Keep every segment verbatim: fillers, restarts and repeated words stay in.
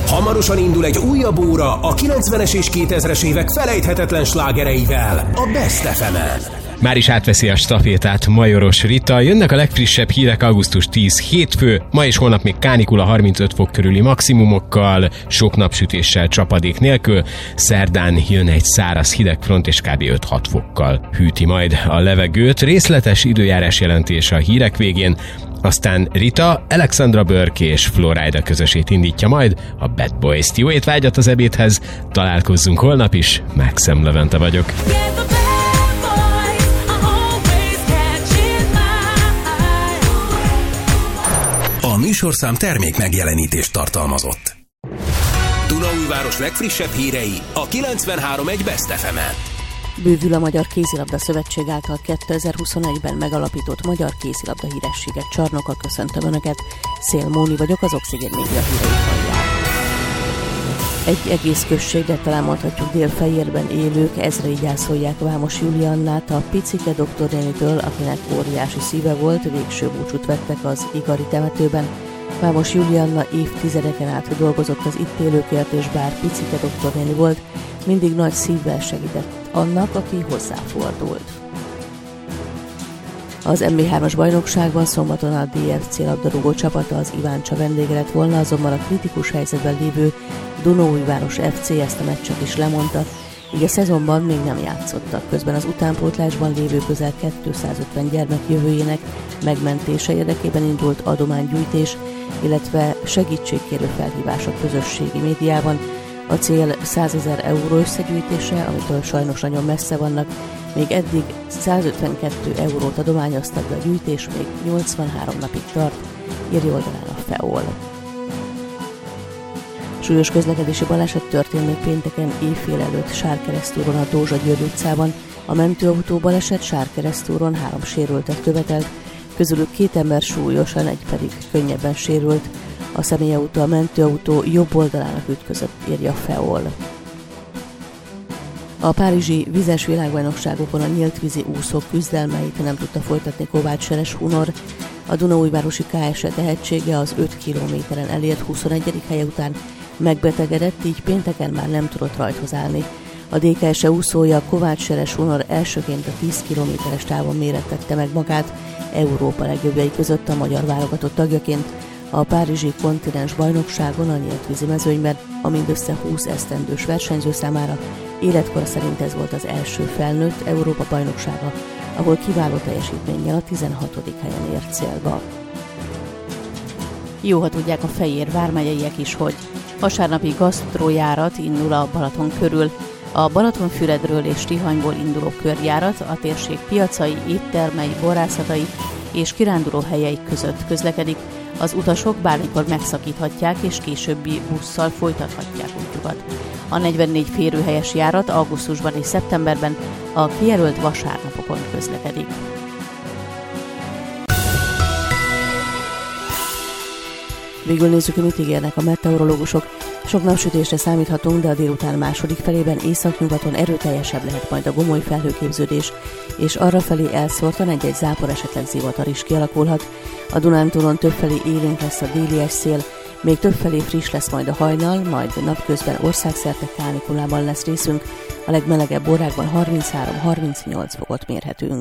Hamarosan indul egy újabb óra a kilencvenes és kétezres évek felejthetetlen slágereivel, a Best ef emen. Már is átveszi a stafétát Majoros Rita. Jönnek a legfrissebb hírek augusztus tíz hétfő, ma és holnap még kánikula harmincöt fok körüli maximumokkal, sok napsütéssel, csapadék nélkül. Szerdán jön egy száraz hidegfront és kb. öt-hat fokkal hűti majd a levegőt. Részletes időjárás jelentése a hírek végén. Aztán Rita, Alexandra Burke és Florida közösét indítja majd a Bad Boys-t. Jó étvágyat az ebédhez, találkozzunk holnap is, Maxem Levente vagyok. A műsorszám termék megjelenítést tartalmazott. Dunaújváros legfrissebb hírei a kilencvenhárom egy Best ef emen. Bővül a Magyar Kézilabda Szövetség által kétezer-huszonegyben megalapított Magyar Kézilabda Hírességek Csarnoka. Köszöntöm Önöket, Szél Móni vagyok, az Oxigén Média hírei hallják. Egy egész község, de talán mondhatjuk Dél-Fejérben élők ezrei gyászolják Vámos Juliannát, a picike doktornénitől, akinek óriási szíve volt, végső búcsút vettek az Igari temetőben. Vámos Julianna évtizedeken át dolgozott az itt élőkért, és bár picike doktornéni volt, mindig nagy szívvel segített annak, aki hozzáfordult. Az em bé hármas bajnokságban szombaton a dé ef cé labdarúgó csapata az Iváncsa vendége lett volna, azonban a kritikus helyzetben lévő Dunaújváros ef cé ezt a meccset is lemondta, így a szezonban még nem játszottak. Közben az utánpótlásban lévő közel kétszázötven gyermek jövőjének megmentése érdekében indult adománygyűjtés, illetve segítségkérő felhívás a közösségi médiában. A cél százezer euró összegyűjtése, amitől sajnos nagyon messze vannak. Még eddig százötvenkettő eurót adományoztak, de a gyűjtés még nyolcvanhárom napig tart, írja oldalán a ef e o el. Súlyos közlekedési baleset történt még pénteken éjfél előtt Sárkeresztúron a Dózsa-György utcában. A mentőautó baleset Sárkeresztúron három sérültet követelt, közülük két ember súlyosan, egy pedig könnyebben sérült. A személyautó a mentőautó jobb oldalának ütközött, írja a ef e o el. A párizsi vizes világbajnokságokon a nyíltvízi úszók küzdelmeit nem tudta folytatni Kovács Seres Hunor. A Dunaújvárosi ká es e tehetsége az öt kilométeren elért huszonegyedik helye után megbetegedett, így pénteken már nem tudott rajthoz állni. A dé ká es e úszója Kovács Seres Hunor elsőként a tíz kilométeres távon mérettette meg magát, Európa legjobbjai között a magyar válogatott tagjaként. A párizsi kontinens bajnokságon a nyíltvízi mezőnyben a mindössze húsz esztendős versenyző számára életkora szerint ez volt az első felnőtt Európa bajnoksága, ahol kiváló teljesítménnyel a tizenhatodik helyen ért célba. Jó, ha tudják a Fejér vármegyeiek is, hogy vasárnapi gasztrójárat indul a Balaton körül. A Balatonfüredről és Tihanyból induló körjárat a térség piacai, éttermei, borászatai és kiránduló helyeik között közlekedik. Az utasok bármikor megszakíthatják és későbbi busszal folytathatják útjukat. A negyvennégy férőhelyes járat augusztusban és szeptemberben a kijelölt vasárnapokon közlekedik. Végül nézzük, hogy mit ígérnek a meteorológusok. Sok napsütésre számíthatunk, de a délután második felében északnyugaton erőteljesebb lehet majd a gomoly felhőképződés, és arrafelé elszórtan egy-egy zápor, esetleg zivatar is kialakulhat. A Dunántúlon többfelé élénk lesz a délies szél, még többfelé friss lesz majd a hajnal, majd napközben országszerte kánikulában lesz részünk, a legmelegebb órákban harminchárom-harmincnyolc fokot mérhetünk.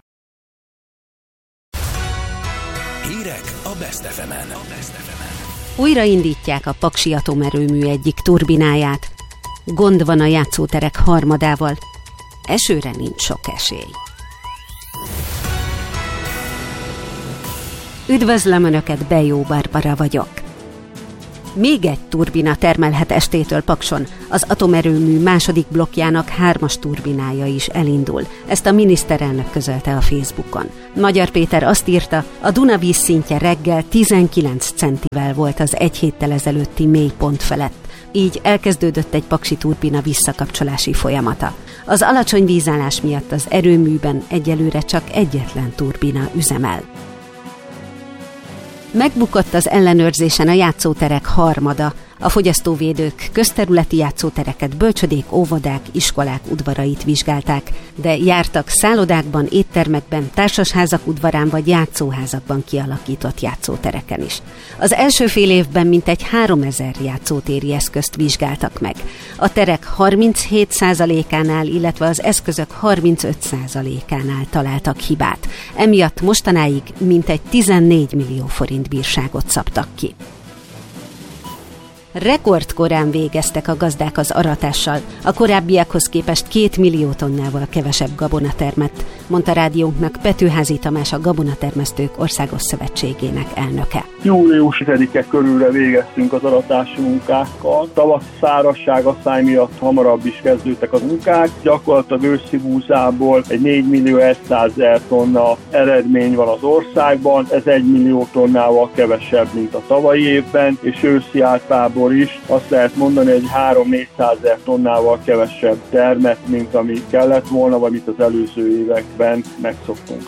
Hírek a Best ef emen. Újraindítják a Paksi atomerőmű egyik turbináját. Gond van a játszóterek harmadával. Esőre nincs sok esély. Üdvözlöm Önöket, Bejó Barbara vagyok. Még egy turbina termelhet estétől Pakson. Az atomerőmű második blokkjának hármas turbinája is elindul. Ezt a miniszterelnök közölte a Facebookon. Magyar Péter azt írta, a Duna vízszintje reggel tizenkilenc centivel volt az egy héttel ezelőtti mélypont felett. Így elkezdődött egy paksi turbina visszakapcsolási folyamata. Az alacsony vízállás miatt az erőműben egyelőre csak egyetlen turbina üzemel. Megbukott az ellenőrzésen a játszóterek harmada. A fogyasztóvédők közterületi játszótereket, bölcsödék, óvodák, iskolák udvarait vizsgálták, de jártak szállodákban, éttermekben, társasházak udvarán vagy játszóházakban kialakított játszótereken is. Az első fél évben mintegy háromezer játszótéri eszközt vizsgáltak meg. A terek harminchét százalékánál, illetve az eszközök harmincöt százalékánál találtak hibát. Emiatt mostanáig mintegy tizennégy millió forint bírságot szabtak ki. Rekordkorán végeztek a gazdák az aratással. A korábbiakhoz képest két millió tonnával kevesebb gabona termett, mondta rádiónknak Petőházy Tamás, a Gabonatermesztők Országos Szövetségének elnöke. július tizedike körülre végeztünk az aratási munkákkal. Tavasz szárazság asszály miatt hamarabb is kezdődtek az munkák. Gyakorlatilag őszi búzából egy négy millió százezer tonna eredmény van az országban. Ez egy millió tonnával kevesebb, mint a tavalyi évben, és őszi átlából is azt lehet mondani, hogy három-négyszázezer tonnával kevesebb termet, mint ami kellett volna, vagy mint az előző években megszoktunk.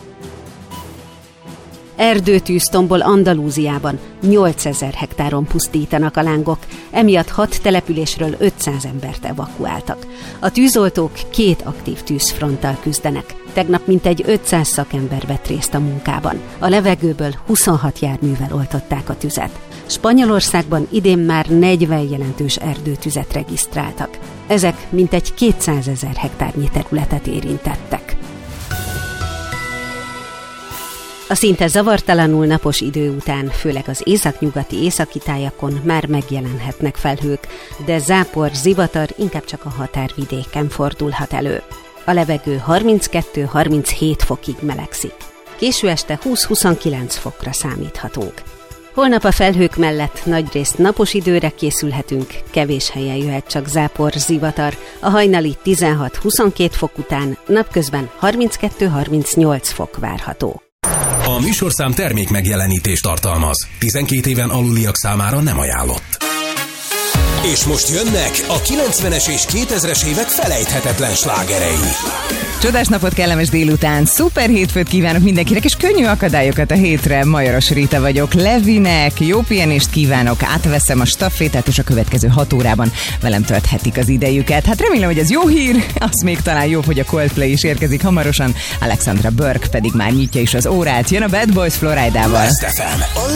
Erdőtűz tombol Andalúziában, nyolcezer hektáron pusztítanak a lángok, emiatt hat településről ötszáz embert evakuáltak. A tűzoltók két aktív tűzfronttal küzdenek. Tegnap mintegy ötszáz szakember vett részt a munkában. A levegőből huszonhat járművel oltották a tüzet. Spanyolországban idén már negyven jelentős erdőtüzet regisztráltak. Ezek mintegy kétszázezer hektárnyi területet érintettek. A szinte zavartalanul napos idő után, főleg az északnyugati északi tájakon már megjelenhetnek felhők, de zápor, zivatar inkább csak a határvidéken fordulhat elő. A levegő harminckettő-harminchét fokig melegszik. Késő este húsz-huszonkilenc fokra számíthatunk. Holnap a felhők mellett nagyrészt napos időre készülhetünk, kevés helyen jöhet csak zápor, zivatar, a hajnali tizenhat-huszonkét fok után napközben harminckettő-harmincnyolc fok várható. A műsorszám termék megjelenítést tartalmaz. tizenkét éven aluliak számára nem ajánlott. És most jönnek a kilencvenes és kétezres évek felejthetetlen slágerei. Csodás napot, kellemes délután, szuper hétfőt kívánok mindenkinek, és könnyű akadályokat a hétre. Majoros Rita vagyok, Levinek jó pihenést kívánok, átveszem a stafétát, és a következő hat órában velem tölthetik az idejüket. Hát remélem, hogy ez jó hír, az még talán jobb, hogy a Coldplay is érkezik hamarosan, Alexandra Burke pedig már nyitja is az órát, jön a Bad Boys Floridával. Best ef em, a